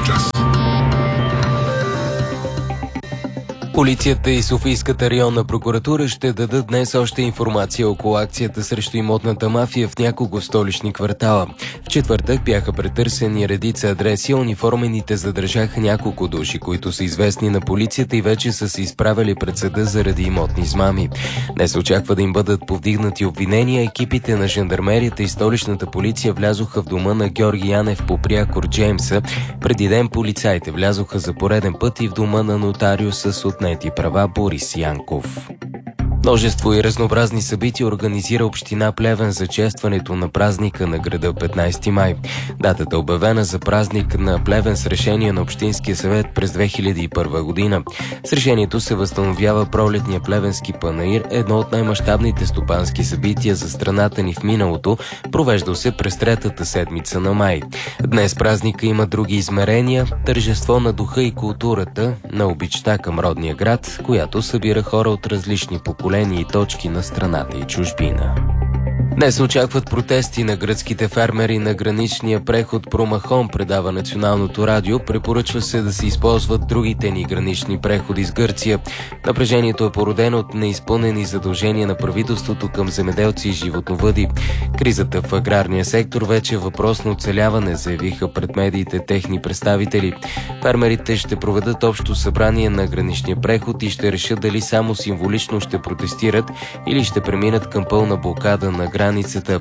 час. Полицията и Софийската районна прокуратура ще дадат днес още информация около акцията срещу имотната мафия в няколко столични квартала. В четвъртък бяха претърсени редица адреси, униформените задържаха няколко души, които са известни на полицията и вече са се изправили пред съда заради имотни измами. Днес очаква да им бъдат повдигнати обвинения. Екипите на жандармерията и столичната полиция влязоха в дома на Георги Янев по Прякор Джеймса. Преди ден полицаите влязоха за пореден път и в дома на нотариуса с отнети права Борис Янков. Множество и разнообразни събития организира община Плевен за честването на празника на града 15 май. Датата е обявена за празник на Плевен с решение на Общинския съвет през 2001 година. С решението се възстановява пролетния плевенски панаир, едно от най-мащабните стопански събития за страната ни в миналото, провеждал се през третата седмица на май. Днес празника има други измерения, тържество на духа и културата, на обичта към родния град, която събира хора от различни поколения и точки на страната и чужбина. Днес очакват протести на гръцките фермери на граничния преход Промахон, предава Националното радио. Препоръчва се да се използват другите ни гранични преходи с Гърция. Напрежението е породено от неизпълнени задължения на правителството към земеделци и животновъди. Кризата в аграрния сектор вече е въпрос на оцеляване, заявиха пред медиите техни представители. Фермерите ще проведат общо събрание на граничния преход и ще решат дали само символично ще протестират или ще преминат към пълна блокада на границата.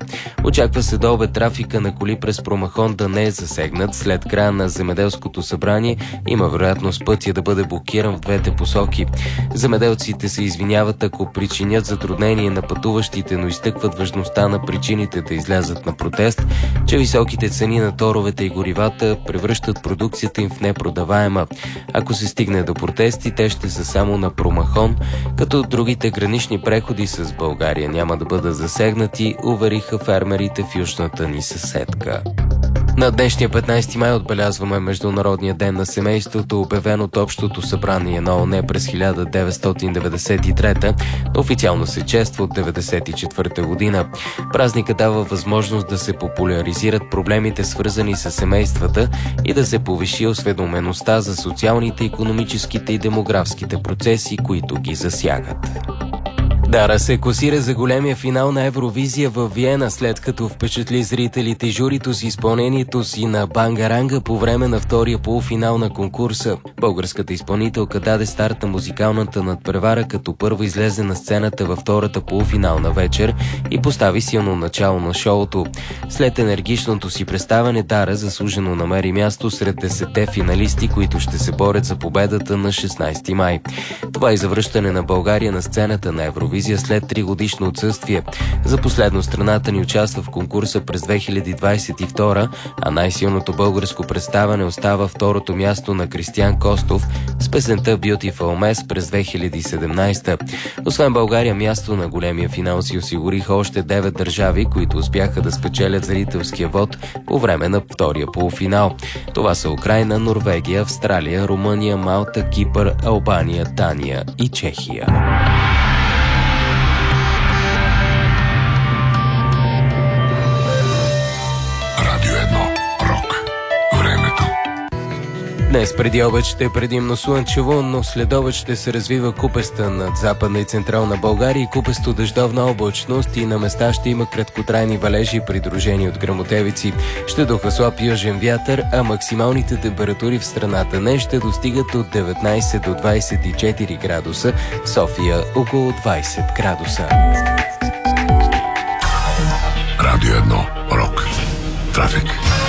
Очаква се до обед трафика на коли през Промахон да не е засегнат. След края на земеделското събрание има вероятност пътя да бъде блокиран в двете посоки. Земеделците се извиняват, ако причинят затруднение на пътуващите, но изтъкват важността на причините да излязат на протест, че високите цени на торовете и горивата превръщат продукцията им в непродаваема. Ако се стигне до протести, те ще са само на Промахон, като другите гранични преходи с България няма да бъдат засегнати, увериха фермерите в южната ни съседка. На днешния 15 май отбелязваме Международния ден на семейството, обявен от Общото събрание на ООН през 1993, но официално се чества от 1994 година. Празникът дава възможност да се популяризират проблемите, свързани с семействата, и да се повиши осведомеността за социалните, икономическите и демографските процеси, които ги засягат. Дара се класира за големия финал на Евровизия във Виена, след като впечатли зрителите и журито с изпълнението си на Бангаранга по време на втория полуфинал на конкурса. Българската изпълнителка даде старт на музикалната надпревара, като първо излезе на сцената във втората полуфинална вечер и постави силно начало на шоуто. След енергичното си представяне, Дара заслужено намери място сред 10-те финалисти, които ще се борят за победата на 16 май. Това е завръщане на България на сцената на Евровизия след 3 годишно отсъствие. За последно страната ни участва в конкурса през 2022, а най-силното българско представяне остава второто място на Кристиян Костов с песента Beautiful Mess през 2017. Освен България, място на големия финал си осигуриха още 9 държави, които успяха да спечелят зрителския вод по време на втория полуфинал. Това са Украйна, Норвегия, Австралия, Румъния, Малта, Кипър, Албания, Дания и Чехия. Днес преди обед ще е предимно слънчево, но след обед ще се развива купеста над Западна и Централна България и купесто дъждовна облачност и на места ще има краткотрайни валежи, придружени от гръмотевици. Ще духа слаб южен вятър, а максималните температури в страната днес ще достигат от 19 до 24 градуса, в София около 20 градуса. Радио 1. Рок. Трафик.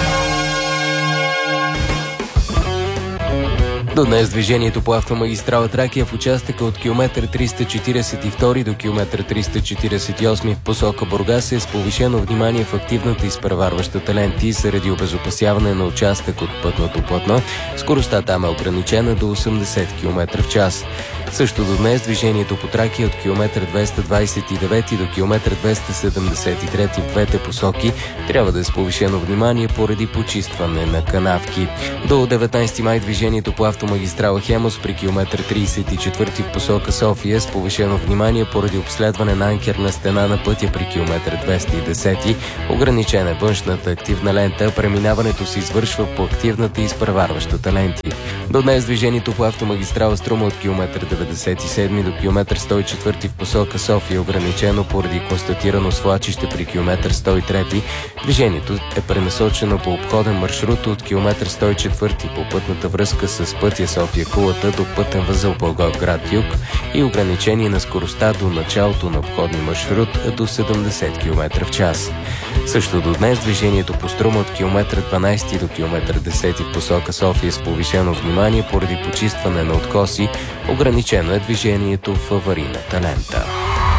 До днес движението по автомагистрала Тракия в участъка от километър 342 до километър 348 в посока Бургас е с повишено внимание в активната изпреварващата ленти заради обезопасяване на участък от пътното платно. Скоростта там е ограничена до 80 км в час. Също до днес движението по Тракия от километър 229 до километър 273 в двете посоки трябва да е с повишено внимание поради почистване на канавки. До 19 май движението по автомагистрала Хемус при километър 34 в посока София с повишено внимание поради обследване на анкерна стена на пътя при километър 210. Ограничена е външната активна лента, преминаването се извършва по активната и изпреварващата ленти. До днес движението по автомагистрала Струма от километър 97 до километър 104 в посока София е ограничено поради констатирано свлачище при километър 103. Движението е пренасочено по обходен маршрут от километър 104 по пътната връзка с пътя София-Кулата до пътен възел Благоевград юг и ограничение на скоростта до началото на обходния маршрут до 70 км в час. Също до днес движението по Струма от километър 12 до километър 10 в посока София с повишено внимание поради почистване на откоси. Ограничено е движението в аварийната лента.